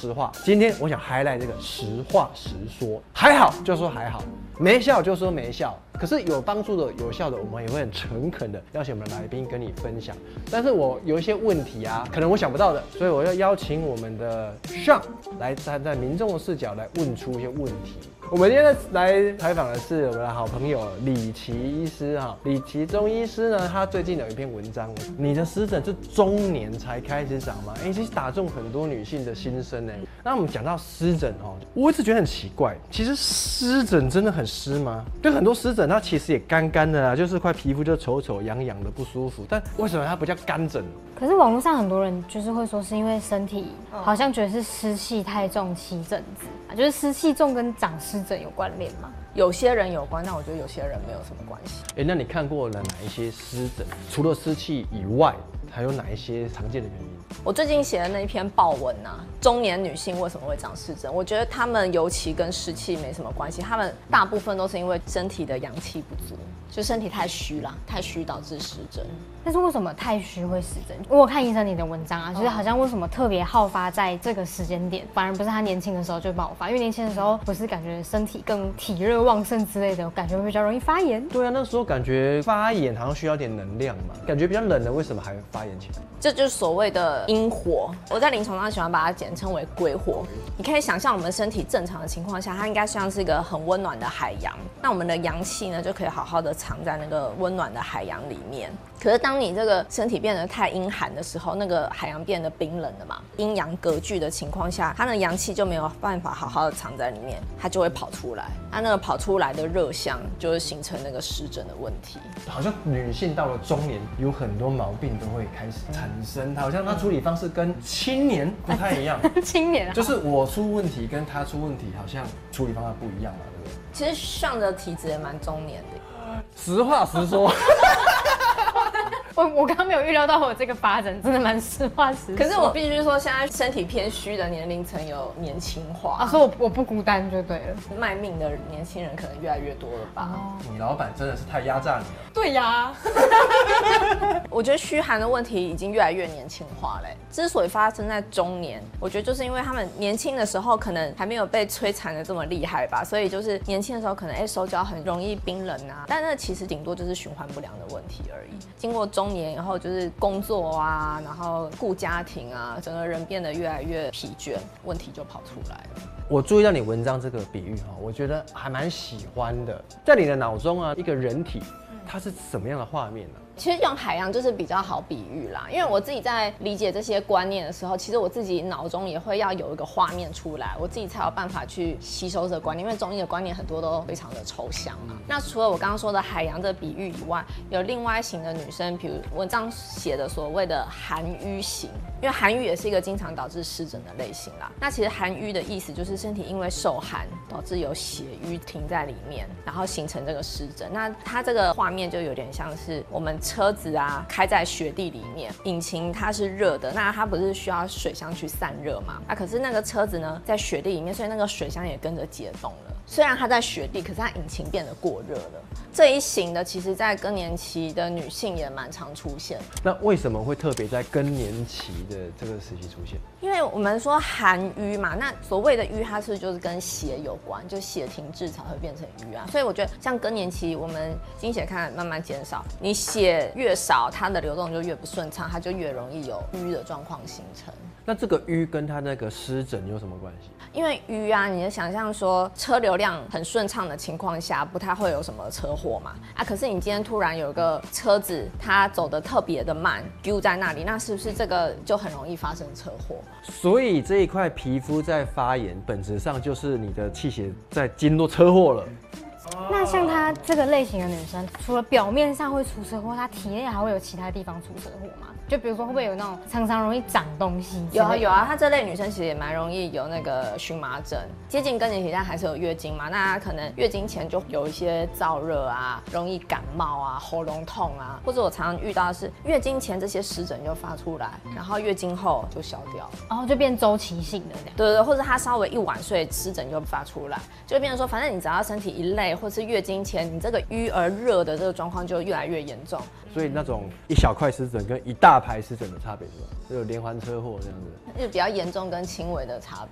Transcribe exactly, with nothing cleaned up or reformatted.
实话。今天我想 highlight 这个实话实说，还好就说还好，没效就说没效。可是有帮助的、有效的，我们也会很诚恳的邀请我们的来宾跟你分享。但是我有一些问题啊，可能我想不到的，所以我要邀请我们的 Sean 来站在民众的视角来问出一些问题。我们今天来采访的是我们的好朋友李琦医师哈，李琦中医师呢，他最近有一篇文章，你的湿疹是中年才开始长吗？哎、欸，其实打中很多女性的心声呢。那我们讲到湿疹哦，我一直觉得很奇怪，其实湿疹真的很湿吗？就很多湿疹它其实也干干的啦，就是块皮肤就丑丑痒痒的不舒服，但为什么它不叫干疹？ 可是网络上很多人就是会说是因为身体好像觉得是湿气太重起疹子，就是湿气重跟长湿疹有关联吗？ 有些人有关，但我觉得有些人没有什么关系。 哎、欸，那你看过了哪一些湿疹？除了湿气以外，还有哪一些常见的原因？ 我最近写的那一篇报文啊，中年女性为什么会长湿疹？我觉得她们尤其跟湿气没什么关系，她们大部分都是因为身体的阳气不足，就身体太虚了，太虚导致湿疹。 但是为什么太虚会湿疹？我有看医生你的文章啊，就是好像为什么特别好发在这个时间点，反而不是他年轻的时候就爆发，因为年轻的时候不是感觉身体更体热旺盛之类的，感觉会比较容易发炎。 对啊，那时候感觉发炎好像需要点能量嘛，感觉比较冷的，为什么还会发炎起来？ 这就是所谓的阴火，我在临床上喜欢把它简称为鬼火。你可以想象我们身体正常的情况下，它应该像是一个很温暖的海洋，那我们的阳气呢就可以好好的藏在那个温暖的海洋里面。可是当你这个身体变得太阴寒的时候，那个海洋变得冰冷了嘛，阴阳隔绝的情况下，它的阳气就没有办法好好的藏在里面，它就会跑出来。它那个跑出来的热象就会形成那个湿疹的问题。 好像女性到了中年，有很多毛病都会开始产生，好像她处理方式跟青年不太一样。 青年、啊、 就是我出问题跟她出问题，好像处理方法不一样嘛，对不对？ 其实上的体质也蛮中年的。 实话实说。 我我刚刚没有预料到我有这个发展，真的蛮实话实说。 可是我必须说，现在身体偏虚的年龄层有年轻化啊，所以我我不孤单就对了。 卖命的年轻人可能越来越多了吧？哦、 你老板真的是太压榨你了。 对呀。 我觉得虚寒的问题已经越来越年轻化嘞。之所以发生在中年，我觉得就是因为他们年轻的时候可能还没有被摧残的这么厉害吧，所以就是年轻的时候可能哎、欸、手脚很容易冰冷啊，但那其实顶多就是循环不良的问题而已。经过中年以后，就是工作啊，然后顾家庭啊，整个人变得越来越疲倦，问题就跑出来了。 我注意到你文章这个比喻哈，我觉得还蛮喜欢的。在你的脑中啊，一个人体它是什么样的画面呢、啊？ 其实用海洋就是比较好比喻啦，因为我自己在理解这些观念的时候，其实我自己脑中也会要有一个画面出来，我自己才有办法去吸收这个观念，因为中医的观念很多都非常的抽象嘛。那除了我刚刚说的海洋的比喻以外，有另外一型的女生，比如文章写的所谓的寒瘀型，因为寒瘀也是一个经常导致湿疹的类型啦。那其实寒瘀的意思就是身体因为受寒导致有血瘀停在里面，然后形成这个湿疹。那它这个画面就有点像是我们车子啊开在雪地里面，引擎它是热的，那它不是需要水箱去散热嘛？那可是那个车子呢在雪地里面，所以那个水箱也跟着解冻了。虽然它在雪地，可是它引擎变得过热了。这一型的其实在更年期的女性也蛮常出现。 那为什么会特别在更年期的这个时期出现？ 因为我们说寒瘀嘛，那所谓的瘀它是就是跟血有关，就血停滞才会变成瘀啊。所以我觉得像更年期，我们经血看慢慢减少，你血越少，它的流动就越不顺畅，它就越容易有瘀的状况形成。 那这个瘀跟它那个湿疹有什么关系？ 因为瘀啊，你就想象说车流量很顺畅的情况下，不太会有什么车祸嘛。啊，可是你今天突然有一个车子，它走得特别的慢，丢在那里，那是不是这个就很容易发生车祸？ 所以这一块皮肤在发炎，本质上就是你的气血在经过车祸了。 那像她这个类型的女生，除了表面上会出车祸，她体内还会有其他地方出车祸吗？就比如说会不会有那种常常容易长东西？ 有啊有啊，她这类女生其实也蛮容易有那个荨麻疹，接近更年期但还是有月经嘛，那她可能月经前就有一些燥热啊，容易感冒啊，喉咙痛啊，或者我常常遇到的是月经前这些湿疹就发出来，然后月经后就消掉， 然后就变周期性的这样。 对对对，或者她稍微一晚睡，湿疹就发出来，就变成说，反正你只要身体一累，或是月经前你这个瘀而热的这个状况就越来越严重。 所以那种一小块湿疹跟一大排湿疹的差别是吧？就有连环车祸这样子， 就比较严重跟轻微的差别。